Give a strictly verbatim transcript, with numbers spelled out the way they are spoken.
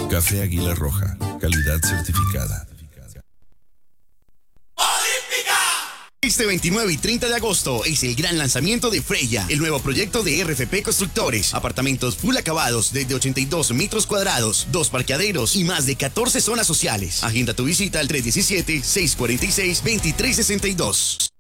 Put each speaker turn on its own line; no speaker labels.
Café Águila Roja, calidad certificada.
Este veintinueve y treinta de agosto es el gran lanzamiento de Freya, el nuevo proyecto de R F P Constructores. Apartamentos full acabados desde ochenta y dos metros cuadrados, dos parqueaderos y más de catorce zonas sociales. Agenda tu visita al tres uno siete, seis cuatro seis, dos tres seis dos.